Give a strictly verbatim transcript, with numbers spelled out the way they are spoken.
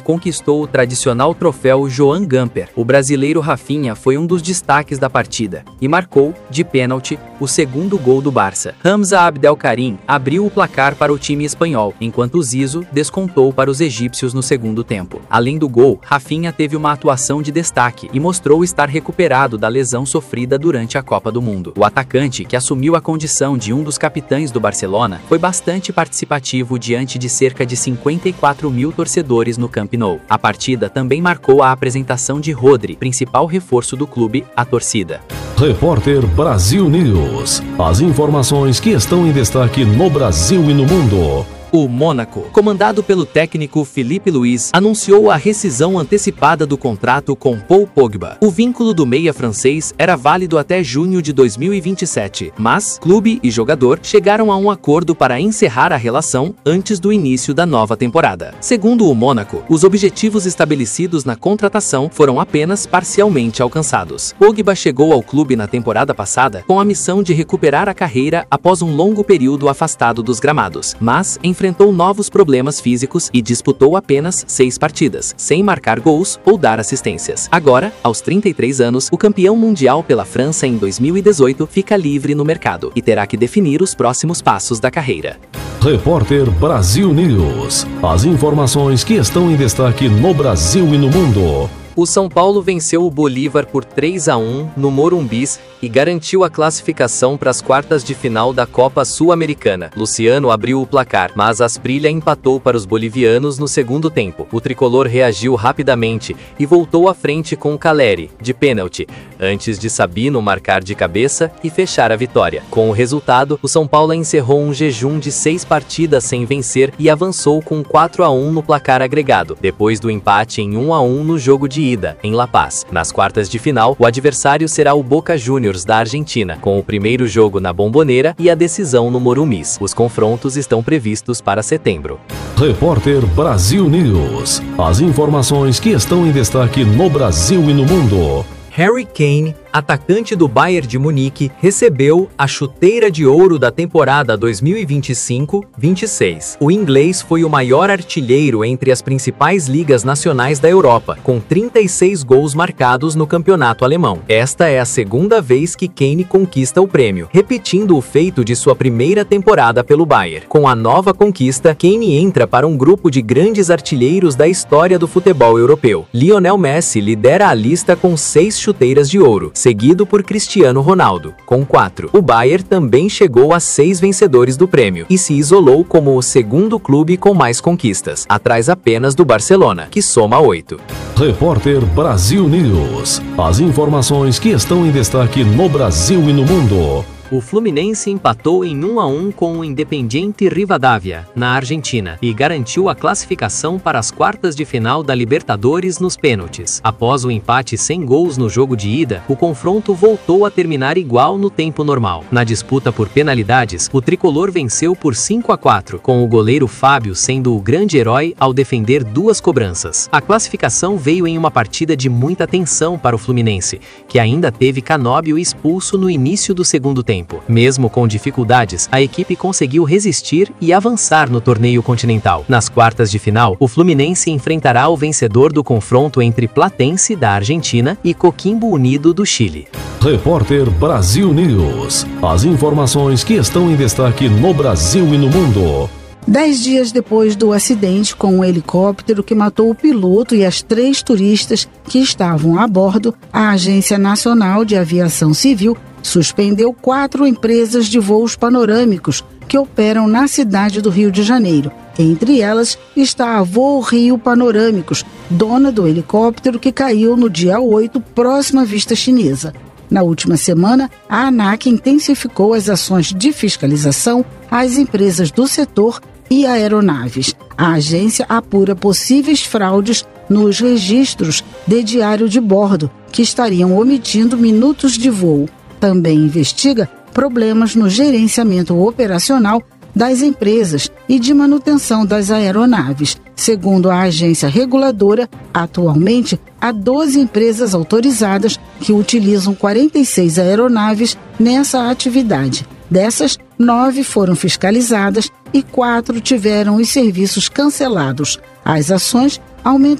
conquistou o tradicional troféu Joan Gamper. O brasileiro Rafinha foi um dos destaques da partida e marcou, de pênalti, o segundo gol do Barça. Hamza Abdelkarim abriu o placar para o time espanhol, enquanto Zizou descontou para os egípcios no segundo tempo. Além do gol, Rafinha teve uma atuação de destaque e mostrou estar recuperado da lesão sofrida durante a Copa do Mundo. O atacante, que assumiu a condição de um dos capitães do Barcelona, foi bastante participativo diante de cerca de cinquenta e quatro mil torcedores no Camp Nou. A partida também marcou a apresentação de Rodri, principal reforço do clube, à torcida. Repórter Brasil News. As informações que estão em destaque no Brasil e no mundo. O Mônaco, comandado pelo técnico Filipe Luís, anunciou a rescisão antecipada do contrato com Paul Pogba. O vínculo do meia francês era válido até junho de dois mil e vinte e sete, mas clube e jogador chegaram a um acordo para encerrar a relação antes do início da nova temporada. Segundo o Mônaco, os objetivos estabelecidos na contratação foram apenas parcialmente alcançados. Pogba chegou ao clube na temporada passada com a missão de recuperar a carreira após um longo período afastado dos gramados, mas em enfrentou novos problemas físicos e disputou apenas seis partidas, sem marcar gols ou dar assistências. Agora, aos trinta e três anos, o campeão mundial pela França em dois mil e dezoito fica livre no mercado e terá que definir os próximos passos da carreira. Repórter Brasil News. As informações que estão em destaque no Brasil e no mundo. O São Paulo venceu o Bolívar por três a um no Morumbis e garantiu a classificação para as quartas de final da Copa Sul-Americana. Luciano abriu o placar, mas Asprilla empatou para os bolivianos no segundo tempo. O tricolor reagiu rapidamente e voltou à frente com Caleri, de pênalti, antes de Sabino marcar de cabeça e fechar a vitória. Com o resultado, o São Paulo encerrou um jejum de seis partidas sem vencer e avançou com quatro a um no placar agregado, depois do empate em um a um no jogo de ida, em La Paz. Nas quartas de final, o adversário será o Boca Juniors da Argentina, com o primeiro jogo na Bombonera e a decisão no Morumbis. Os confrontos estão previstos para setembro. Repórter Brasil News. As informações que estão em destaque no Brasil e no mundo. Harry Kane, atacante do Bayern de Munique, recebeu a chuteira de ouro da temporada dois mil e vinte e cinco vinte e seis. O inglês foi o maior artilheiro entre as principais ligas nacionais da Europa, com trinta e seis gols marcados no campeonato alemão. Esta é a segunda vez que Kane conquista o prêmio, repetindo o feito de sua primeira temporada pelo Bayern. Com a nova conquista, Kane entra para um grupo de grandes artilheiros da história do futebol europeu. Lionel Messi lidera a lista com seis chuteiras de ouro, seguido por Cristiano Ronaldo, com quatro. O Bayern também chegou a seis vencedores do prêmio e se isolou como o segundo clube com mais conquistas, atrás apenas do Barcelona, que soma oito. Repórter Brasil News. As informações que estão em destaque no Brasil e no mundo. O Fluminense empatou em um a um com o Independiente Rivadavia, na Argentina, e garantiu a classificação para as quartas de final da Libertadores nos pênaltis. Após o empate sem gols no jogo de ida, o confronto voltou a terminar igual no tempo normal. Na disputa por penalidades, o tricolor venceu por cinco a quatro, com o goleiro Fábio sendo o grande herói ao defender duas cobranças. A classificação veio em uma partida de muita tensão para o Fluminense, que ainda teve Canóbio expulso no início do segundo tempo. Mesmo com dificuldades, a equipe conseguiu resistir e avançar no torneio continental. Nas quartas de final, o Fluminense enfrentará o vencedor do confronto entre Platense, da Argentina, e Coquimbo Unido, do Chile. Repórter Brasil News. As informações que estão em destaque no Brasil e no mundo. Dez dias depois do acidente com um helicóptero que matou o piloto e as três turistas que estavam a bordo, a Agência Nacional de Aviação Civil suspendeu quatro empresas de voos panorâmicos que operam na cidade do Rio de Janeiro. Entre elas está a Voo Rio Panorâmicos, dona do helicóptero que caiu no dia oito, próximo à Vista Chinesa. Na última semana, a ANAC intensificou as ações de fiscalização às empresas do setor e aeronaves. A agência apura possíveis fraudes nos registros de diário de bordo, que estariam omitindo minutos de voo. Também investiga problemas no gerenciamento operacional das empresas e de manutenção das aeronaves. Segundo a agência reguladora, atualmente há doze empresas autorizadas que utilizam quarenta e seis aeronaves nessa atividade. Dessas, nove foram fiscalizadas e quatro tiveram os serviços cancelados. As ações aumentaram